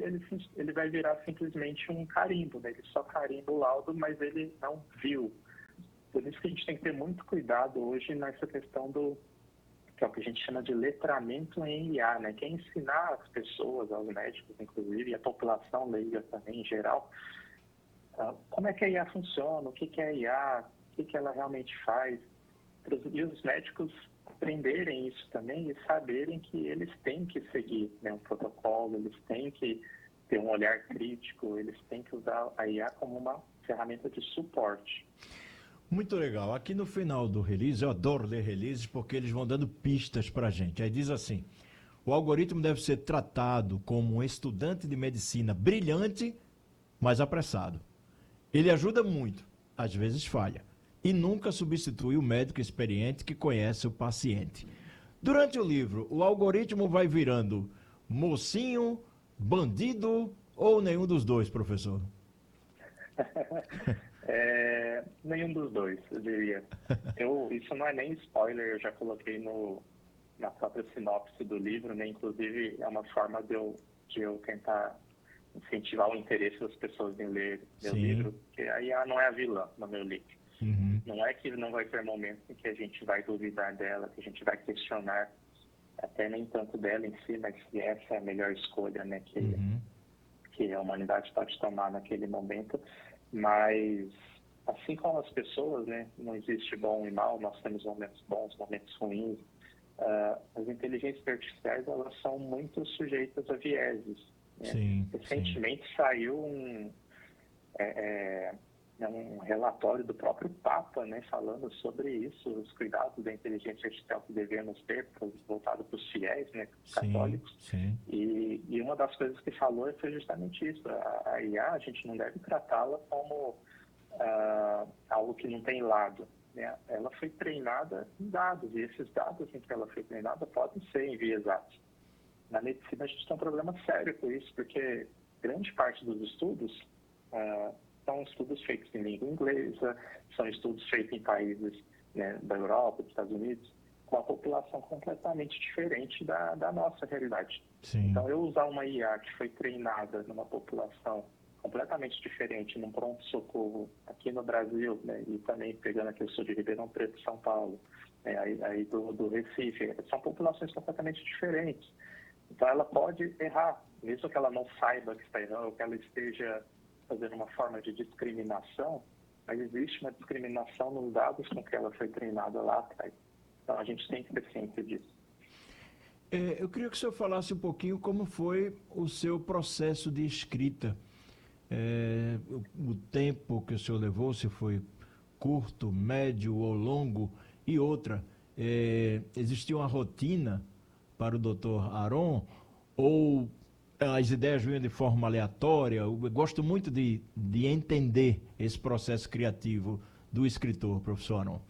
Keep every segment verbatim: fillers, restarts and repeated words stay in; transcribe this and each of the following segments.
ele, ele vai virar simplesmente um carimbo, né? Ele só carimba o laudo, mas ele não viu. Por isso que a gente tem que ter muito cuidado hoje nessa questão do, que é o que a gente chama de letramento em I A, né? Que é ensinar as pessoas, aos médicos, inclusive, e a população leiga também, em geral, uh, como é que a I A funciona, o que, que é a I A, o que, que ela realmente faz, e os médicos aprenderem isso também e saberem que eles têm que seguir, né, um protocolo, eles têm que ter um olhar crítico, eles têm que usar a I A como uma ferramenta de suporte. Muito legal. Aqui no final do release, eu adoro ler releases porque eles vão dando pistas para a gente. Aí diz assim: o algoritmo deve ser tratado como um estudante de medicina brilhante, mas apressado. Ele ajuda muito, às vezes falha, e nunca substitui o médico experiente que conhece o paciente. Durante o livro, o algoritmo vai virando mocinho, bandido ou nenhum dos dois, professor? É, nenhum dos dois, eu diria. Eu, isso não é nem spoiler, eu já coloquei no, na própria sinopse do livro, né? Inclusive é uma forma de eu, de eu tentar incentivar o interesse das pessoas em ler meu Sim. livro, porque a I A não é a vilã no meu livro. Uhum. Não é que não vai ter momentos em que a gente vai duvidar dela, que a gente vai questionar, até nem tanto dela em si, mas se essa é a melhor escolha, né, que, Uhum. que a humanidade pode tomar naquele momento. Mas, assim como as pessoas, né, não existe bom e mal, nós temos momentos bons, momentos ruins. Uh, as inteligências artificiais, elas são muito sujeitas a vieses. Né? Sim, Recentemente sim. saiu um, é, é, um relatório do próprio Papa, né, falando sobre isso, os cuidados da inteligência artificial que devemos ter, voltado para os fiéis, né, católicos. Sim, sim. E, e uma das coisas que falou foi justamente isso. A, a I A, a gente não deve tratá-la como uh, algo que não tem lado. Né? Ela foi treinada em dados, e esses dados em que ela foi treinada podem ser enviesados. Na medicina, a gente tem um problema sério com isso, porque grande parte dos estudos uh, são estudos feitos em língua inglesa, são estudos feitos em países, né, da Europa, dos Estados Unidos, com a população completamente diferente da, da nossa realidade. Sim. Então, eu usar uma I A que foi treinada numa população completamente diferente, num pronto-socorro aqui no Brasil, né, e também pegando aqui, eu sou de Ribeirão Preto, São Paulo, né, aí, aí do, do Recife, são populações completamente diferentes. Então, ela pode errar, mesmo que ela não saiba que está errando, ou que ela esteja fazendo uma forma de discriminação, mas existe uma discriminação nos dados com que ela foi treinada lá atrás. Então, a gente tem que ter ciência disso. É, eu queria que o senhor falasse um pouquinho como foi o seu processo de escrita. É, o, o tempo que o senhor levou, se foi curto, médio ou longo, e outra, é, existia uma rotina para o doutor Aron, ou as ideias vinham de forma aleatória? Eu gosto muito de, de entender esse processo criativo do escritor, professor Aron.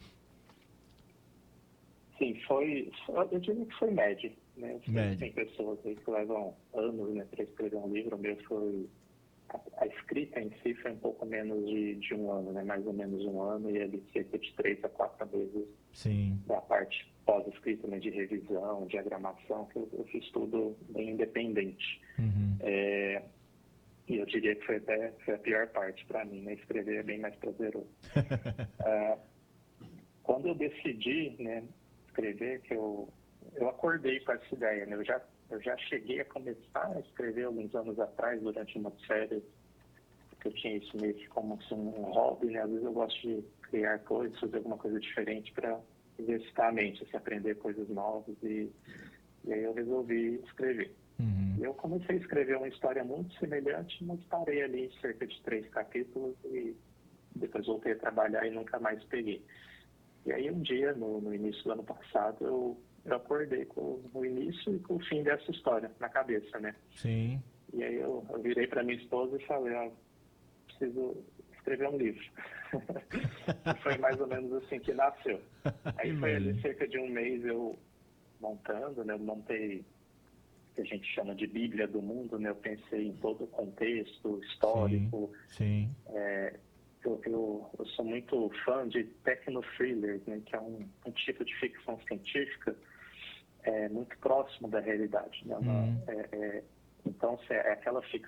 Sim, foi, eu diria que foi médio, né? Eu sei que Médio. tem pessoas aí que levam anos, né, para escrever um livro. O meu foi, a, a escrita em si foi um pouco menos de, de um ano, né? Mais ou menos um ano, e ali cerca de três a quatro meses. Sim. Da parte pós-escrita, né, de revisão, diagramação, que eu, eu fiz tudo bem independente. Uhum. É, e eu diria que foi até foi a pior parte para mim, né? Escrever é bem mais prazeroso. uh, quando eu decidi, né, escrever, que eu, eu acordei com essa ideia, né? Eu já, eu já cheguei a começar a escrever alguns anos atrás, durante uma série, que eu tinha isso meio que como assim, um hobby, né? Às vezes eu gosto de criar coisas, fazer alguma coisa diferente para exercitar a mente, assim, aprender coisas novas, e, e aí eu resolvi escrever. Uhum. E eu comecei a escrever uma história muito semelhante, mas parei ali em cerca de três capítulos e depois voltei a trabalhar e nunca mais peguei. E aí um dia, no, no início do ano passado, eu, eu acordei com o início e com o fim dessa história na cabeça, né? Sim. E aí eu, eu virei para minha esposa e falei, ah, preciso escrever um livro. E foi mais ou menos assim que nasceu. Aí foi ali cerca de um mês eu montando, né? Eu montei o que a gente chama de Bíblia do Mundo, né? Eu pensei em todo o contexto histórico. Sim, sim. É, eu, eu, eu sou muito fã de techno-thrillers, né? Que é um, um tipo de ficção científica é, muito próximo da realidade. Né? Uma, Hum. é, é, então, é aquela ficção